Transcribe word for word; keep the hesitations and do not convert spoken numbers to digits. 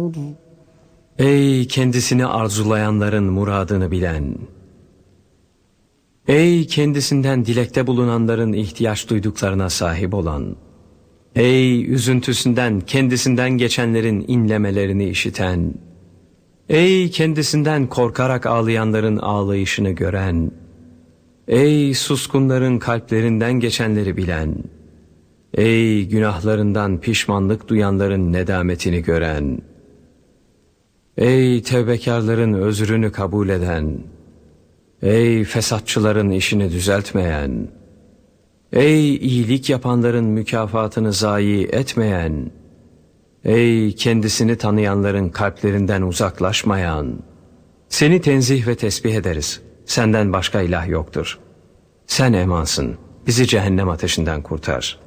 Ey kendisini arzulayanların muradını bilen! Ey kendisinden dilekte bulunanların ihtiyaç duyduklarına sahip olan! Ey üzüntüsünden kendisinden geçenlerin inlemelerini işiten! Ey kendisinden korkarak ağlayanların ağlayışını gören! Ey suskunların kalplerinden geçenleri bilen! Ey günahlarından pişmanlık duyanların nedametini gören! Ey tevbekarların özrünü kabul eden! Ey fesatçıların işini düzeltmeyen! Ey iyilik yapanların mükafatını zayi etmeyen! Ey kendisini tanıyanların kalplerinden uzaklaşmayan! Seni tenzih ve tesbih ederiz. Senden başka ilah yoktur. Sen emansın. Bizi cehennem ateşinden kurtar.